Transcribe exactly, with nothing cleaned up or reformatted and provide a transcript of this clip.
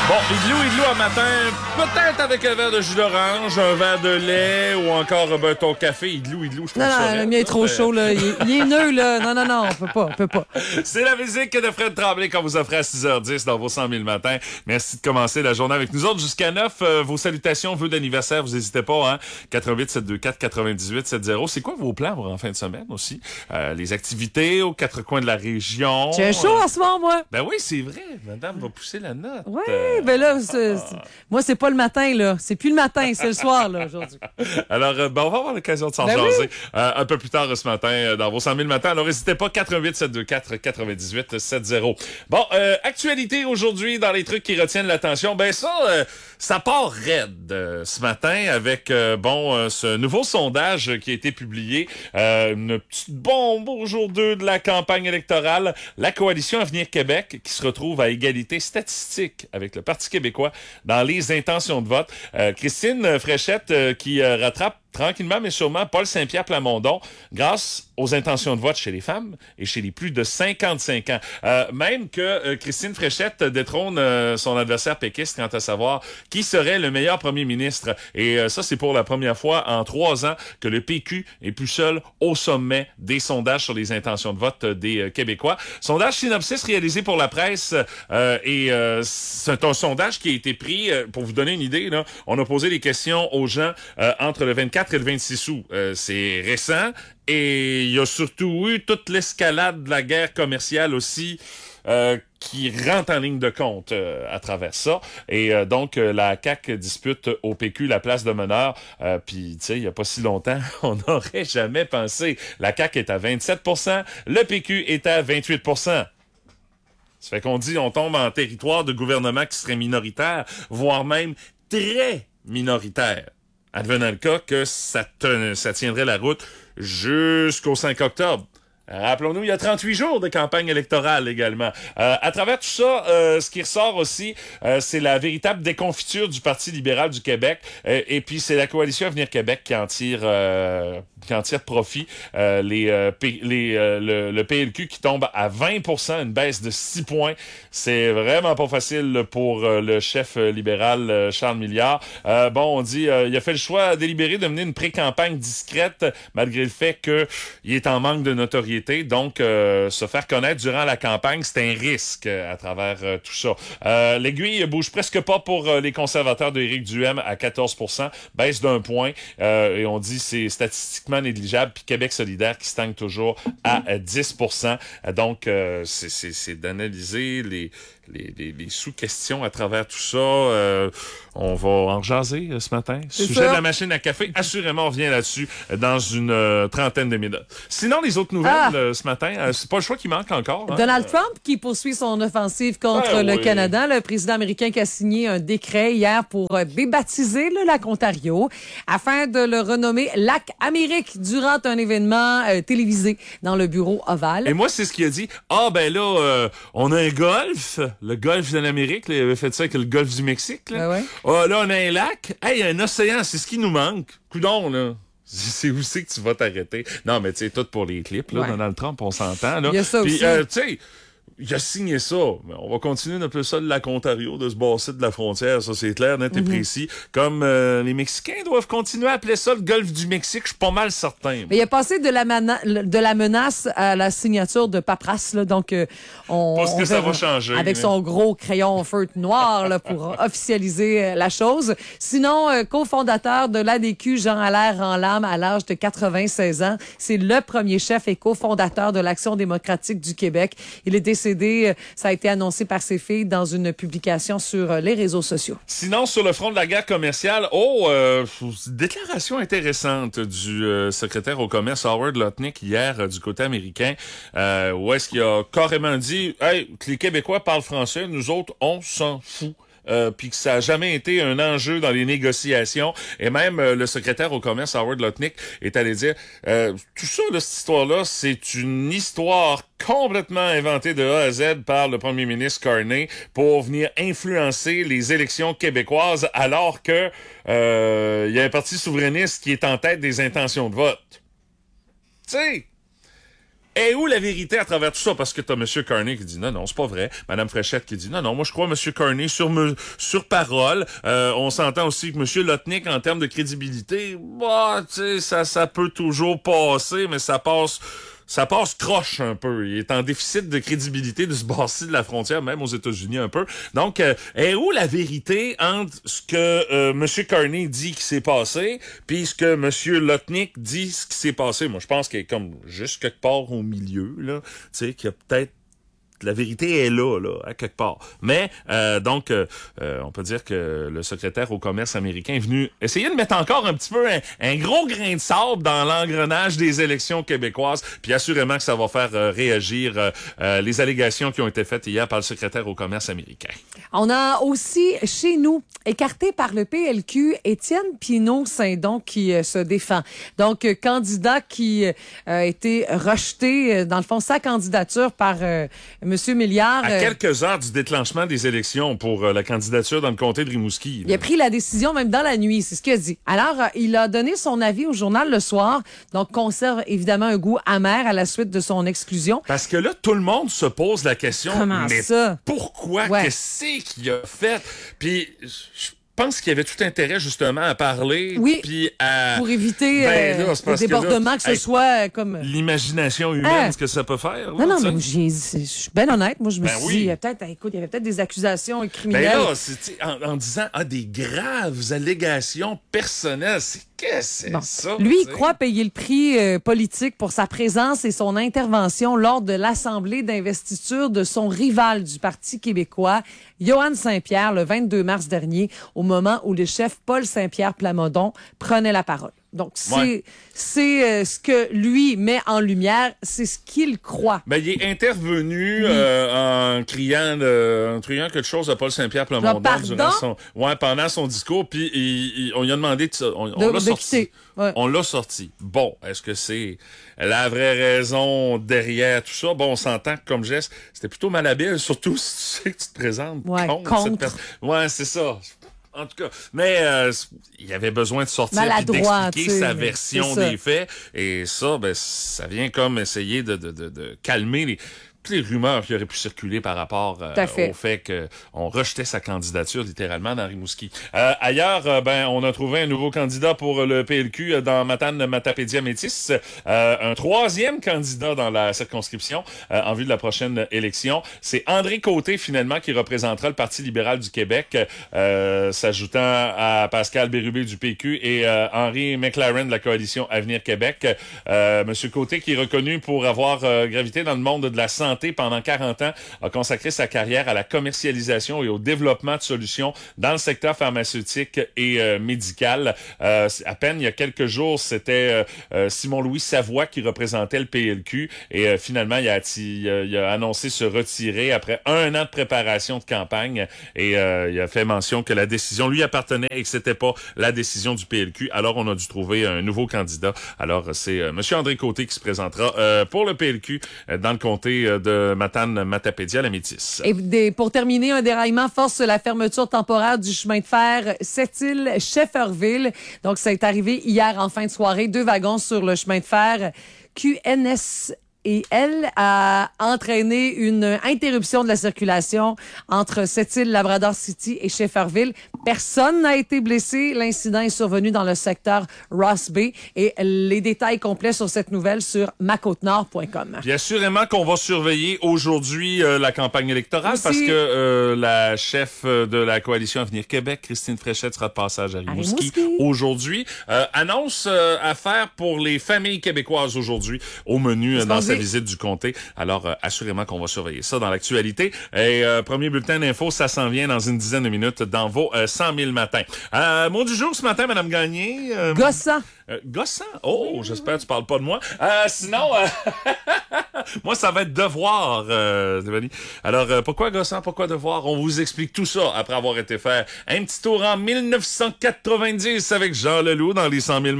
Bon, igloo, igloo à matin, peut-être avec un verre de jus d'orange, un verre de lait ou encore ben, ton café. Igloo, igloo, je trouve non, ça Non, raide, le mien est trop mais... chaud, là. Il est, il est nœud, là. Non, non, non, on peut pas, on peut pas. C'est la musique de Fred Tremblay qu'on vous offre à six heures dix dans vos cent mille matins. Merci de commencer la journée avec nous autres jusqu'à neuf. Euh, vos salutations, vœux d'anniversaire, vous n'hésitez pas, hein. quatre huit sept deux quatre quatre-vingt-dix-huit soixante. C'est quoi vos plans pour en fin de semaine aussi? Euh, les activités aux quatre coins de la région. J'ai un chaud en ce moment, moi. Ben oui, c'est vrai. Madame va pousser la note. Oui, Euh, ben là, c'est, c'est- moi, c'est pas le matin, là. C'est plus le matin, c'est le soir, là, aujourd'hui. Alors, euh, ben, on va avoir l'occasion de s'en Ben jaser oui. euh, un peu plus tard ce matin euh, dans vos cent mille matins. Alors, n'hésitez pas, quatre huit sept deux quatre quatre-vingt-dix-huit soixante. Bon, euh, actualité aujourd'hui dans les trucs qui retiennent l'attention. Ben ça, euh, ça part raide euh, ce matin avec, euh, bon, euh, ce nouveau sondage qui a été publié. Euh, une petite bombe au jour deux de la campagne électorale. La coalition Avenir Québec qui se retrouve à égalité statistique avec le Parti québécois dans les intentions de vote. Euh, Christine Fréchette euh, qui euh, rattrape tranquillement mais sûrement Paul Saint-Pierre Plamondon grâce aux intentions de vote chez les femmes et chez les plus de cinquante-cinq ans. Euh, même que euh, Christine Fréchette détrône euh, son adversaire péquiste quant à savoir qui serait le meilleur premier ministre. Et euh, ça, c'est pour la première fois en trois ans que le P Q est plus seul au sommet des sondages sur les intentions de vote des euh, Québécois. Sondage Synopsis réalisé pour la presse euh, et euh, c'est un sondage qui a été pris, euh, pour vous donner une idée, là, on a posé des questions aux gens euh, entre le vingt-quatre et le vingt-six août. Euh, c'est récent et il y a surtout eu toute l'escalade de la guerre commerciale aussi euh, qui rentre en ligne de compte euh, à travers ça. Et euh, donc, euh, la C A Q dispute au P Q la place de meneur. Euh, Puis, tu sais, il n'y a pas si longtemps, on n'aurait jamais pensé. La C A Q est à vingt-sept pour cent, le P Q est à vingt-huit pour cent. Ça fait qu'on dit on tombe en territoire de gouvernement qui serait minoritaire, voire même très minoritaire. Advenant le cas que ça, te, ça tiendrait la route jusqu'au cinq octobre. Rappelons-nous, il y a trente-huit jours de campagne électorale également. Euh, à travers tout ça, euh, ce qui ressort aussi, euh, c'est la véritable déconfiture du Parti libéral du Québec. Euh, et puis, c'est la coalition Avenir Québec qui en tire, euh, qui en tire profit. Euh, les, euh, P, les, euh, le, le P L Q qui tombe à vingt pour cent, une baisse de six points. C'est vraiment pas facile pour euh, le chef libéral euh, Charles Milliard. Euh, bon, on dit, euh, il a fait le choix délibéré de mener une pré-campagne discrète, malgré le fait qu'il est en manque de notoriété. Donc, euh, se faire connaître durant la campagne, c'est un risque euh, à travers euh, tout ça. Euh, l'aiguille bouge presque pas pour euh, les conservateurs de Éric Duhem à quatorze pour cent, baisse d'un point. Euh, et on dit c'est statistiquement négligeable. Puis Québec solidaire qui stagne toujours à, à dix pour cent. Donc, euh, c'est, c'est, c'est d'analyser les, les, les, les sous-questions à travers tout ça. Euh, on va en jaser euh, ce matin. C'est Sujet ça. de la machine à café, assurément, on revient là-dessus euh, dans une euh, trentaine de minutes. Sinon, les autres nouvelles Ah. euh, ce matin, euh, c'est pas le choix qui manque encore. Hein? Donald Trump qui poursuit son offensive contre Ben le oui. Canada. Le président américain qui a signé un décret hier pour euh, débaptiser le lac Ontario afin de le renommer Lac Amérique durant un événement euh, télévisé dans le bureau ovale. Et moi, c'est ce qu'il a dit. Ah, ben là, euh, on a un golfe, le golfe de l'Amérique. Là, il avait fait ça avec le golfe du Mexique. Là, Ben ouais. Ah, là on a un lac. Hey, un océan, c'est ce qui nous manque. Coudon, là. C'est où c'est que tu vas t'arrêter? Non, mais tu sais, tout pour les clips, là, Ouais. Donald Trump, on s'entend, là. Il y a ça Puis, aussi. euh, tu sais, il a signé ça. Mais on va continuer d'appeler ça le lac Ontario, de se bosser de la frontière. Ça, c'est clair, net et Mm-hmm. précis. Comme euh, les Mexicains doivent continuer à appeler ça le golfe du Mexique, je suis pas mal certain. Mais il a passé de la, mana- de la menace à la signature de paperasse. Là, donc, euh, on, Pas ce que on ça verra va changer, avec mais- son gros crayon feutre noir là, pour officialiser euh, la chose. Sinon, euh, cofondateur de l'A D Q, Jean Allaire en larmes à l'âge de quatre-vingt-seize ans. C'est le premier chef et cofondateur de l'Action démocratique du Québec. Il est décédé, euh, ça a été annoncé par ses filles dans une publication sur euh, les réseaux sociaux. Sinon, sur le front de la guerre commerciale, oh, euh, déclaration intéressante du euh, secrétaire au commerce Howard Lutnick hier euh, du côté américain, euh, où est-ce qu'il a carrément dit, hey, que les Québécois parlent français, nous autres, on s'en fout. Euh, puis que ça a jamais été un enjeu dans les négociations. Et même euh, le secrétaire au commerce, Howard Lutnick, est allé dire, euh, tout ça, là, cette histoire-là, c'est une histoire complètement inventée de A à Z par le premier ministre Carney pour venir influencer les élections québécoises alors que euh, il y a un parti souverainiste qui est en tête des intentions de vote. Tu sais, est où la vérité à travers tout ça? Parce que t'as M. Carney qui dit non, non, c'est pas vrai. Mme Fréchette qui dit non, non, moi je crois M. Carney sur me, sur parole. Euh, on s'entend aussi que M. Lotnick, en termes de crédibilité, bah, tu sais, ça, ça peut toujours passer, mais ça passe... Ça passe croche un peu. Il est en déficit de crédibilité de ce bord-ci de la frontière, même aux États-Unis un peu. Donc, euh, est où la vérité entre ce que euh, M. Carney dit qui s'est passé, puis ce que M. Lotnick dit ce qui s'est passé? Moi, je pense qu'il est comme juste quelque part au milieu, là. Tu sais, qu'il y a peut-être la vérité est là, là, à quelque part. Mais, euh, donc, euh, euh, on peut dire que le secrétaire au commerce américain est venu essayer de mettre encore un petit peu un, un gros grain de sable dans l'engrenage des élections québécoises, puis assurément que ça va faire euh, réagir euh, euh, les allégations qui ont été faites hier par le secrétaire au commerce américain. On a aussi, chez nous, écarté par le P L Q, Étienne Pinault-Saint-Don qui euh, se défend. Donc, euh, candidat qui euh, a été rejeté, euh, dans le fond, sa candidature par... Euh, Monsieur Milliard... À quelques heures du déclenchement des élections pour euh, la candidature dans le comté de Rimouski. Là. Il a pris la décision même dans la nuit, c'est ce qu'il a dit. Alors, euh, il a donné son avis au journal le soir, donc conserve évidemment un goût amer à la suite de son exclusion. Parce que là, tout le monde se pose la question, Comment mais ça? pourquoi? Ouais. Qu'est-ce qu'il a fait? Puis... je Je pense qu'il y avait tout intérêt, justement, à parler. Oui, puis à... pour éviter ben, euh, là, le débordement, que, que, ce hey, soit euh, comme... l'imagination humaine, Ah. ce que ça peut faire. Non, Là, non, ça. mais j'ai- je suis bien honnête. Moi, je me Ben suis oui. dit, il y a peut-être, écoute, il y avait peut-être des accusations Ben criminelles. là, c'est, en, en disant, ah, des graves allégations personnelles, c'est qu'est-ce que c'est Bon. ça? Lui, il t'sais? croit payer le prix euh, politique pour sa présence et son intervention lors de l'assemblée d'investiture de son rival du Parti québécois, Yohann Saint-Pierre, le vingt-deux mars dernier, au moment où le chef Paul Saint-Pierre Plamondon prenait la parole. Donc, c'est Ouais. c'est euh, ce que lui met en lumière, c'est ce qu'il croit. Ben, il est intervenu euh, en criant de, en criant quelque chose à Paul Saint-Pierre Plamondon Genre, pardon? durant son, ouais, pendant son discours, puis il- il- on lui a demandé de, on, on De- l'a de sorti. quitter. Ouais. On l'a sorti. Bon, est-ce que c'est la vraie raison derrière tout ça? Bon, on s'entend que comme geste, c'était plutôt malhabile, surtout si tu sais que tu te présentes Ouais, contre, contre. cette personne. Ouais, c'est ça. En tout cas, mais euh, il avait besoin de sortir et Maladroit, d'expliquer tu sais, sa mais version c'est ça. des faits. Et ça, ben, ça vient comme essayer de, de, de, de calmer les, toutes les rumeurs qui auraient pu circuler par rapport euh, Tout à fait. au fait qu'on rejetait sa candidature littéralement dans Rimouski. Euh, ailleurs, euh, ben, on a trouvé un nouveau candidat pour le P L Q dans Matane-Matapédia-Métis. Euh, un troisième candidat dans la circonscription euh, en vue de la prochaine élection. C'est André Côté, finalement, qui représentera le Parti libéral du Québec, euh, s'ajoutant à Pascal Bérubé du P Q et euh, Henri McLaren de la coalition Avenir Québec. Euh, Monsieur Côté, qui est reconnu pour avoir euh, gravité dans le monde de la santé pendant quarante ans, a consacré sa carrière à la commercialisation et au développement de solutions dans le secteur pharmaceutique et euh, médical. Euh, à peine il y a quelques jours, c'était euh, euh, Simon-Louis Savoie qui représentait le P L Q et euh, finalement il a, il, a, il a annoncé se retirer après un an de préparation de campagne et euh, il a fait mention que la décision lui appartenait et que c'était pas la décision du P L Q. Alors on a dû trouver un nouveau candidat. Alors c'est euh, Monsieur André Côté qui se présentera euh, pour le P L Q euh, dans le comté euh, de Matane-Matapédia-la-Métis. Et des- pour terminer, un déraillement force la fermeture temporaire du chemin de fer Sept-Îles-Shefferville. Donc, ça est arrivé hier en fin de soirée. Deux wagons sur le chemin de fer Q N S et elle a entraîné une interruption de la circulation entre Sept-Îles, Labrador City et Shefferville. Personne n'a été blessé. L'incident est survenu dans le secteur Ross Bay. Et les détails complets sur cette nouvelle sur ma côte nord point com. Puis assurément qu'on va surveiller aujourd'hui euh, la campagne électorale Aussi. parce que euh, la chef de la coalition Avenir Québec, Christine Fréchette, sera de passage à Rimouski, Rimouski. aujourd'hui. Euh, annonce euh, à faire pour les familles québécoises aujourd'hui au menu euh, dans sa visite du comté. Alors, euh, assurément qu'on va surveiller ça dans l'actualité. Et euh, premier bulletin d'info, ça s'en vient dans une dizaine de minutes dans vos euh, cent mille matins. Euh, mot du jour ce matin, Madame Gagné. Euh, Gossant. euh, gossant? Oh, j'espère que tu parles pas de moi. Euh, sinon, euh, moi, ça va être devoir, euh, Stéphanie. Alors, euh, pourquoi gossant? Pourquoi devoir? On vous explique tout ça après avoir été faire un petit tour en mille neuf cent quatre-vingt-dix avec Jean Leloup dans les cent mille